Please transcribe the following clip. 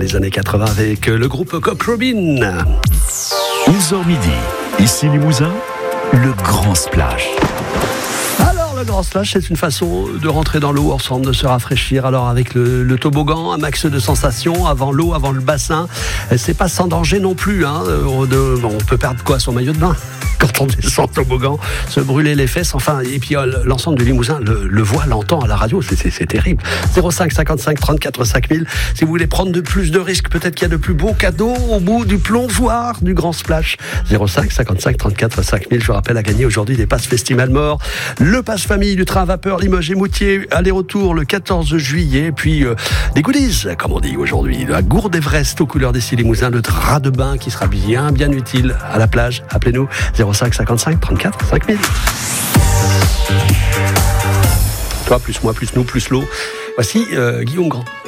les années 80 avec le groupe Cock Robin. 11h midi, ici Limousin, le grand splash. Alors le grand splash, c'est une façon de rentrer dans l'eau ensemble, de se rafraîchir. Alors avec le toboggan, un max de sensations avant l'eau, avant le bassin. C'est pas sans danger non plus. On peut perdre quoi, son maillot de bain quand on descend le toboggan, se brûler les fesses, enfin, et puis l'ensemble du Limousin le voit, l'entend à la radio, c'est terrible. 05 55 34 5000. Si vous voulez prendre plus de risques, peut-être qu'il y a de plus beaux cadeaux au bout du plongeoir du grand splash. 05 55 34 5000. Je vous rappelle, à gagner aujourd'hui des passes Festival Mort, le passe famille du train à vapeur Limoges et Moutier, aller-retour le 14 juillet, puis des goodies, comme on dit aujourd'hui, la gourde Everest aux couleurs des Limousin, le drap de bain qui sera bien utile à la plage. Appelez-nous 05 55 34 5000. Toi plus moi plus nous plus l'eau. Voici Guillaume Grand.